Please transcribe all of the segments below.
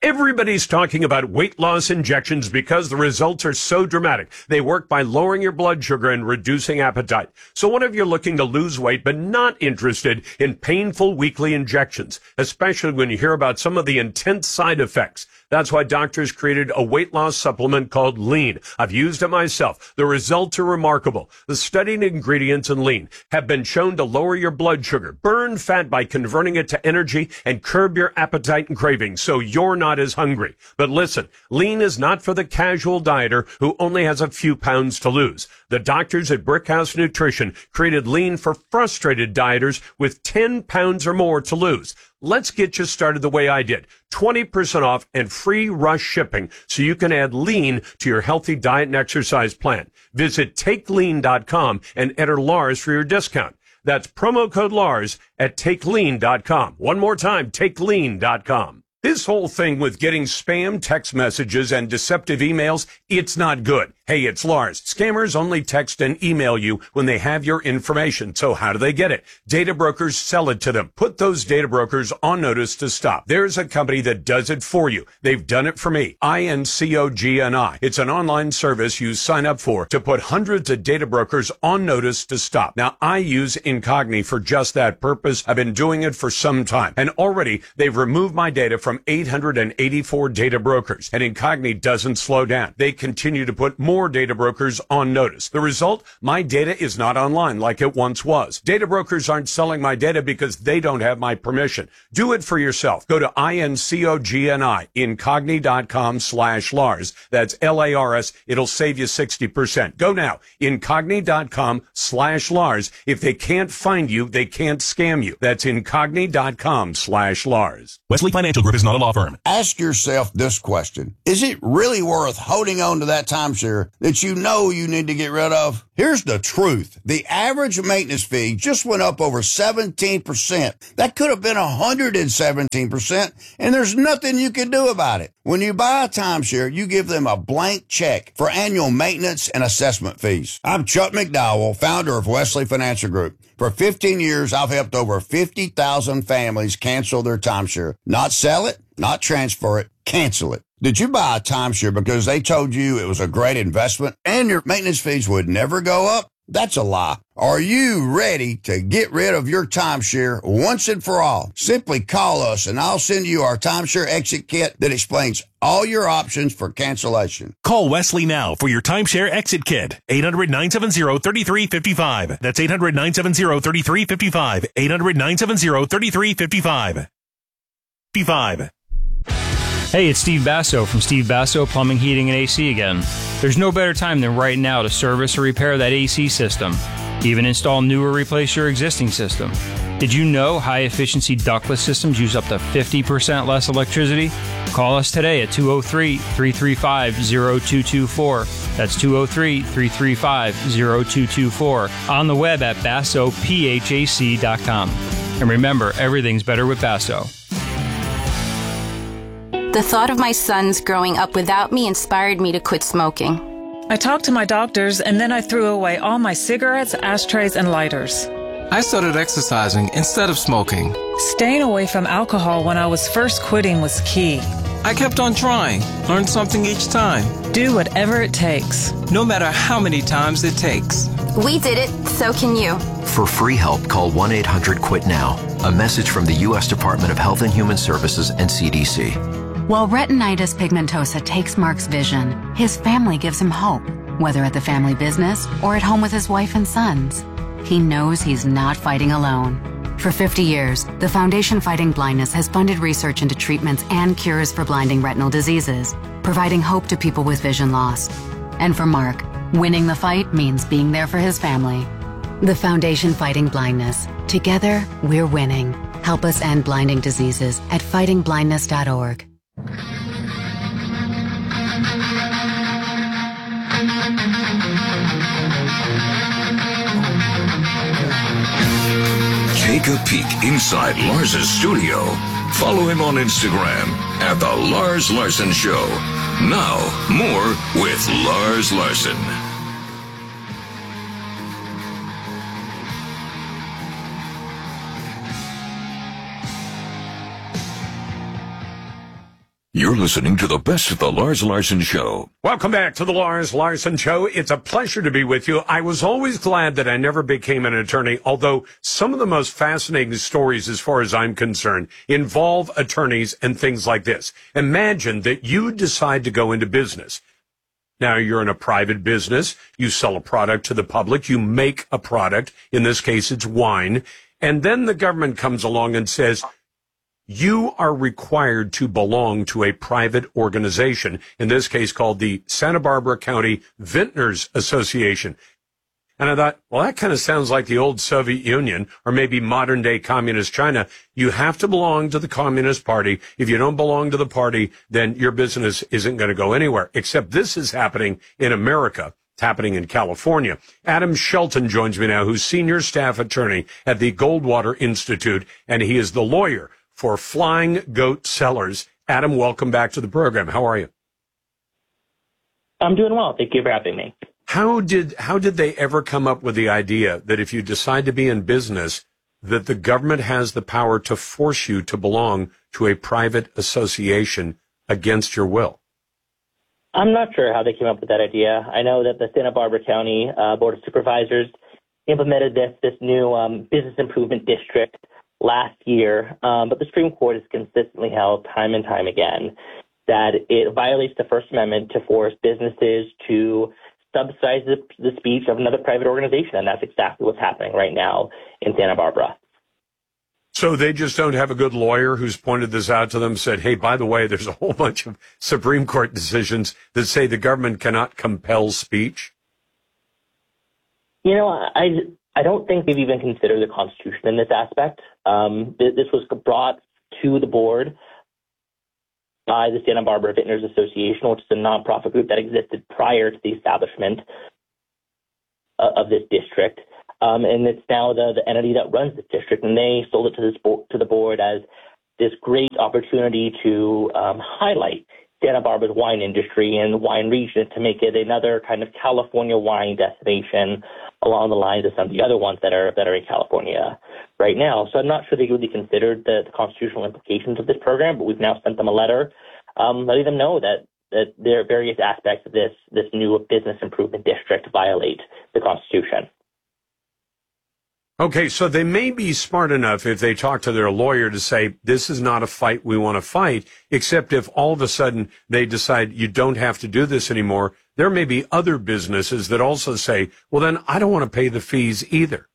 Everybody's talking about weight loss injections because the results are so dramatic. They work by lowering your blood sugar and reducing appetite. So what if you're looking to lose weight but not interested in painful weekly injections, especially when you hear about some of the intense side effects? That's why doctors created a weight loss supplement called Lean. I've used it myself. The results are remarkable. The studied ingredients in Lean have been shown to lower your blood sugar, burn fat by converting it to energy, and curb your appetite and cravings so you're not as hungry. But listen, Lean is not for the casual dieter who only has a few pounds to lose. The doctors at Brickhouse Nutrition created Lean for frustrated dieters with 10 pounds or more to lose. Let's get you started the way I did. 20% off and free rush shipping so you can add Lean to your healthy diet and exercise plan. Visit TakeLean.com and enter Lars for your discount. That's promo code Lars at TakeLean.com. One more time, TakeLean.com. This whole thing with getting spam text messages and deceptive emails, it's not good. Hey, it's Lars. Scammers only text and email you when they have your information. So how do they get it? Data brokers sell it to them. Put those data brokers on notice to stop. There's a company that does it for you. They've done it for me. INCOGNI. It's an online service you sign up for to put hundreds of data brokers on notice to stop. Now, I use Incogni for just that purpose. I've been doing it for some time. And already they've removed my data from 884 data brokers. And Incogni doesn't slow down. They continue to put more data brokers on notice. The result? My data is not online like it once was. Data brokers aren't selling my data because they don't have my permission. Do it for yourself. Go to INCOGNI, incogni.com/Lars. That's LARS. It'll save you 60%. Go now, incogni.com/Lars. If they can't find you, they can't scam you. That's incogni.com/Lars. Wesley Financial Group is not a law firm. Ask yourself this question. Is it really worth holding on to that timeshare that you know you need to get rid of? Here's the truth. The average maintenance fee just went up over 17%. That could have been 117%, and there's nothing you can do about it. When you buy a timeshare, you give them a blank check for annual maintenance and assessment fees. I'm Chuck McDowell, founder of Wesley Financial Group. For 15 years, I've helped over 50,000 families cancel their timeshare. Not sell it, not transfer it, cancel it. Did you buy a timeshare because they told you it was a great investment and your maintenance fees would never go up? That's a lie. Are you ready to get rid of your timeshare once and for all? Simply call us and I'll send you our timeshare exit kit that explains all your options for cancellation. Call Wesley now for your timeshare exit kit. 800-970-3355. That's 800-970-3355. 800-970-3355. 55. Hey, it's Steve Basso from Steve Basso Plumbing, Heating, and AC again. There's no better time than right now to service or repair that AC system. Even install new or replace your existing system. Did you know high-efficiency ductless systems use up to 50% less electricity? Call us today at 203-335-0224. That's 203-335-0224. On the web at BassoPHAC.com. And remember, everything's better with Basso. The thought of my sons growing up without me inspired me to quit smoking. I talked to my doctors, and then I threw away all my cigarettes, ashtrays, and lighters. I started exercising instead of smoking. Staying away from alcohol when I was first quitting was key. I kept on trying, learned something each time. Do whatever it takes. No matter how many times it takes. We did it, so can you. For free help, call 1-800-QUIT-NOW. A message from the U.S. Department of Health and Human Services and CDC. While retinitis pigmentosa takes Mark's vision, his family gives him hope, whether at the family business or at home with his wife and sons. He knows he's not fighting alone. For 50 years, the Foundation Fighting Blindness has funded research into treatments and cures for blinding retinal diseases, providing hope to people with vision loss. And for Mark, winning the fight means being there for his family. The Foundation Fighting Blindness. Together, we're winning. Help us end blinding diseases at fightingblindness.org. Take a peek inside Lars's studio. Follow him on Instagram at The Lars Larson Show. Now, more with Lars Larson. You're listening to the best of the Lars Larson Show. Welcome back to the Lars Larson Show. It's a pleasure to be with you. I was always glad that I never became an attorney, although some of the most fascinating stories, as far as I'm concerned, involve attorneys and things like this. Imagine that you decide to go into business. Now, you're in a private business. You sell a product to the public. You make a product. In this case, it's wine. And then the government comes along and says, you are required to belong to a private organization, in this case called the Santa Barbara County Vintners Association. And I thought, well, that kind of sounds like the old Soviet Union or maybe modern-day communist China. You have to belong to the Communist Party. If you don't belong to the party, then your business isn't going to go anywhere, except this is happening in America. It's happening in California. Adam Shelton joins me now, who's senior staff attorney at the Goldwater Institute, and he is the lawyer for Flying Goat Cellars. Adam, welcome back to the program. How are you? I'm doing well. Thank you for having me. How did they ever come up with the idea that if you decide to be in business, that the government has the power to force you to belong to a private association against your will? I'm not sure how they came up with that idea. I know that the Santa Barbara County Board of Supervisors implemented this new business improvement district last year, but the Supreme Court has consistently held time and time again that it violates the First Amendment to force businesses to subsidize the speech of another private organization, and that's exactly what's happening right now in Santa Barbara. So they just don't have a good lawyer who's pointed this out to them, said, hey, by the way, there's a whole bunch of Supreme Court decisions that say the government cannot compel speech? You know, I don't think they've even considered the Constitution in this aspect. This was brought to the board by the Santa Barbara Vintners Association, which is a nonprofit group that existed prior to the establishment of this district. And it's now the entity that runs this district, and they sold it to the board as this great opportunity to highlight Santa Barbara's wine industry and the wine region to make it another kind of California wine destination along the lines of some of the other ones that are in California right now. So I'm not sure they really considered the constitutional implications of this program, but we've now sent them a letter letting them know that there are various aspects of this new business improvement district violate the Constitution. Okay, so they may be smart enough if they talk to their lawyer to say, this is not a fight we want to fight, except if all of a sudden they decide you don't have to do this anymore, there may be other businesses that also say, well, then I don't want to pay the fees either.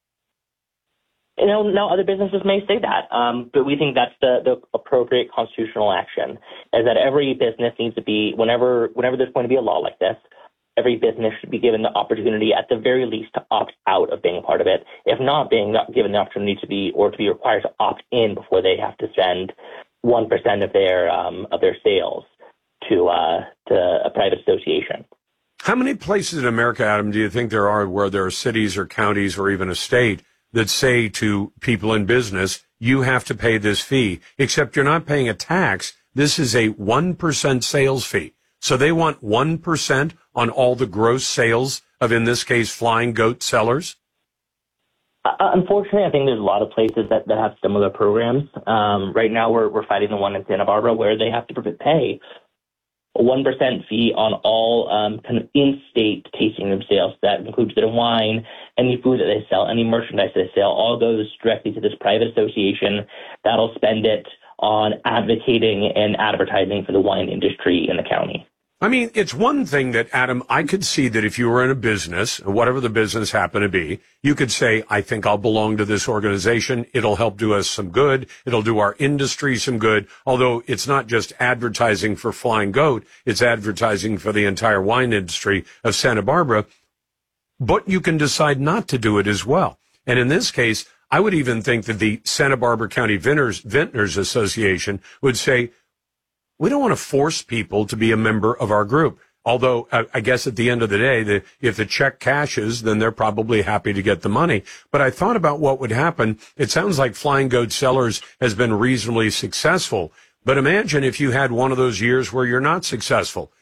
You know, now other businesses may say that, but we think that's the appropriate constitutional action, is that every business needs to be, whenever there's going to be a law like this, every business should be given the opportunity, at the very least, to opt out of being a part of it, if not being given the opportunity to be required to opt in before they have to send 1% of their sales to a private association. How many places in America, Adam, do you think there are where there are cities or counties or even a state that say to people in business, you have to pay this fee, except you're not paying a tax. This is a 1% sales fee. So they want 1% on all the gross sales of, in this case, Flying Goat Cellars? Unfortunately, I think there's a lot of places that have similar programs. Right now, we're fighting the one in Santa Barbara where they have to pay a 1% fee on all kind of in-state tasting room sales. That includes their wine, any food that they sell, any merchandise they sell, all goes directly to this private association that'll spend it on advocating and advertising for the wine industry in the county. I mean, it's one thing that, Adam, I could see that if you were in a business, whatever the business happened to be, you could say, I think I'll belong to this organization. It'll help do us some good. It'll do our industry some good. Although it's not just advertising for Flying Goat, it's advertising for the entire wine industry of Santa Barbara. But you can decide not to do it as well. And in this case, I would even think that the Santa Barbara County Vintners Association would say, we don't want to force people to be a member of our group. Although I guess at the end of the day, if the check cashes, then they're probably happy to get the money. But I thought about what would happen. It sounds like Flying Goat Cellars has been reasonably successful. But imagine if you had one of those years where you're not successful.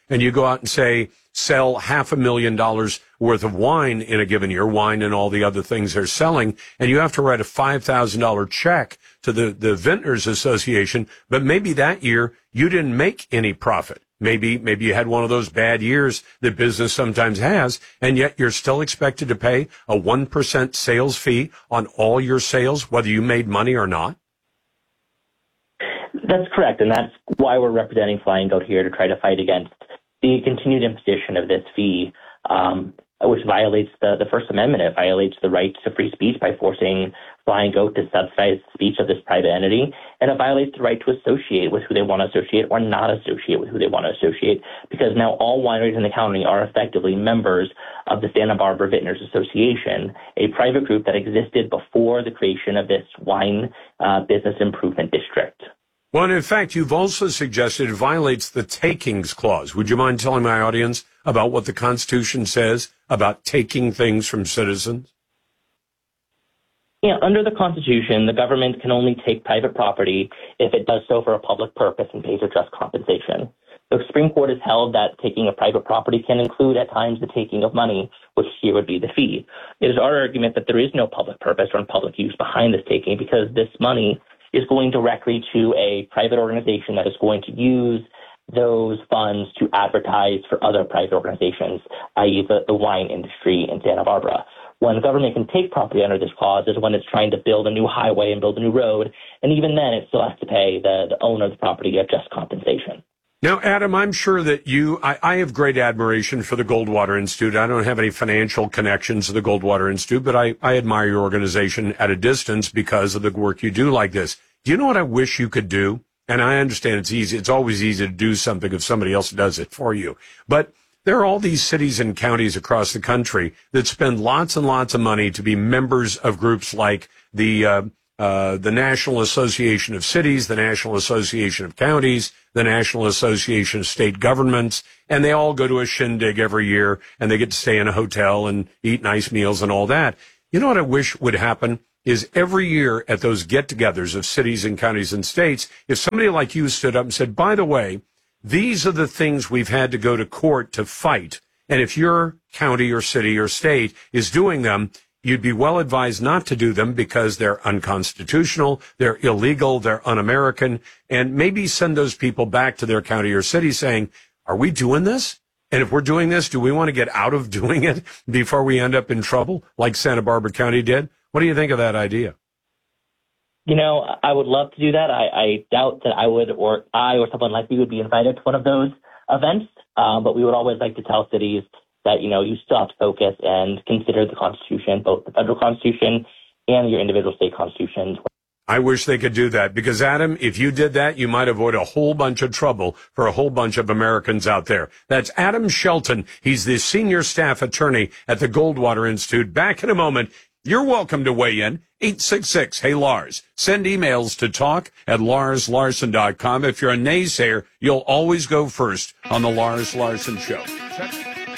and you go out and say, sell $500,000 worth of wine in a given year, wine and all the other things they're selling, and you have to write a $5,000 check to the Vintners Association, but maybe that year you didn't make any profit. Maybe you had one of those bad years that business sometimes has, and yet you're still expected to pay a 1% sales fee on all your sales, whether you made money or not? That's correct, and that's why we're representing Flying Goat here to try to fight against the continued imposition of this fee, which violates the First Amendment. It violates the right to free speech by forcing Flying Goat to subsidize the speech of this private entity, and it violates the right to associate with who they want to associate or not associate with who they want to associate, because now all wineries in the county are effectively members of the Santa Barbara Vintners Association, a private group that existed before the creation of this wine business improvement district. Well, and in fact, you've also suggested it violates the takings clause. Would you mind telling my audience about what the Constitution says about taking things from citizens? Yeah, under the Constitution, the government can only take private property if it does so for a public purpose and pays a just compensation. The Supreme Court has held that taking of private property can include at times the taking of money, which here would be the fee. It is our argument that there is no public purpose or public use behind this taking because this money is going directly to a private organization that is going to use those funds to advertise for other private organizations, i.e. the wine industry in Santa Barbara. When the government can take property under this clause is when it's trying to build a new highway and build a new road, and even then it still has to pay the owner of the property a just compensation. Now, Adam, I'm sure that I have great admiration for the Goldwater Institute. I don't have any financial connections to the Goldwater Institute, but I admire your organization at a distance because of the work you do like this. Do you know what I wish you could do? And I understand it's easy. It's always easy to do something if somebody else does it for you. But there are all these cities and counties across the country that spend lots and lots of money to be members of groups like the National Association of Cities, the National Association of Counties, the National Association of State Governments, and they all go to a shindig every year, and they get to stay in a hotel and eat nice meals and all that. You know what I wish would happen is every year at those get-togethers of cities and counties and states, if somebody like you stood up and said, by the way, these are the things we've had to go to court to fight, and if your county or city or state is doing them, you'd be well advised not to do them because they're unconstitutional, they're illegal, they're un-American, and maybe send those people back to their county or city saying, are we doing this? And if we're doing this, do we want to get out of doing it before we end up in trouble like Santa Barbara County did? What do you think of that idea? You know, I would love to do that. I doubt that I would, or someone like me would be invited to one of those events. But we would always like to tell cities that, you know, you still have to focus and consider the Constitution, both the federal Constitution and your individual state constitutions. I wish they could do that because, Adam, if you did that, you might avoid a whole bunch of trouble for a whole bunch of Americans out there. That's Adam Shelton. He's the senior staff attorney at the Goldwater Institute. Back in a moment. You're welcome to weigh in. 866 Hey Lars. Send emails to talk@LarsLarson.com. If you're a naysayer, you'll always go first on the Lars Larson Show.